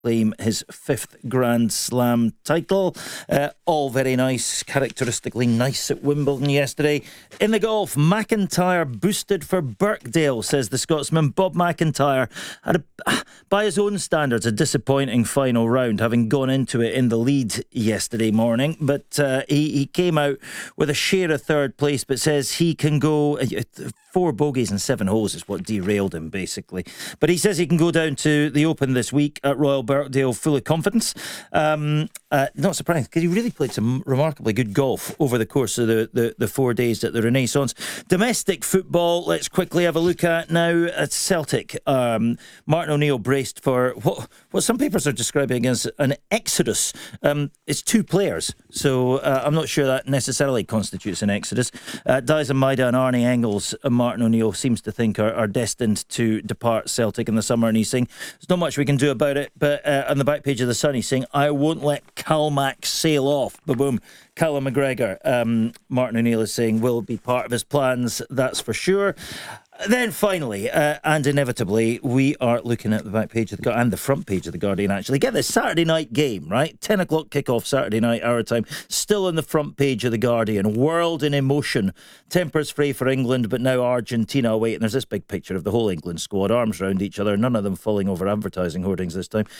claim his 5th Grand Slam title. All very nice, characteristically nice at Wimbledon yesterday. In the golf, McIntyre boosted for Birkdale, says the Scotsman. Bob McIntyre had, by his own standards, a disappointing final round, having gone into it in the lead yesterday morning. But he came out with a share of third place, but says he can go... 4 bogeys and 7 holes is what derailed him, basically. But he says he can go down to the Open this week at Royal Birkdale full of confidence. Not surprised, because he really played some remarkably good golf over the course of the 4 days at the Renaissance. Domestic football, let's quickly have a look at now. At Celtic, Martin O'Neill braced for what some papers are describing as an exodus. It's 2 players, so I'm not sure that necessarily constitutes an exodus. Dyson Maida and Arnie Engels, Martin O'Neill seems to think are destined to depart Celtic in the summer, and he's saying there's not much we can do about it. But on the back page of the Sun, he's saying, I won't let Calmac sail off. Ba-boom. Callum McGregor, Martin O'Neill is saying, will be part of his plans, that's for sure. Then finally, and inevitably, we are looking at the back page of the Guardian, and the front page of the Guardian, actually. Get this Saturday night game, right? 10 o'clock kickoff Saturday night, our time. Still on the front page of the Guardian. World in emotion. Tempers fray for England, but now Argentina away. And there's this big picture of the whole England squad, arms round each other, none of them falling over advertising hoardings this time.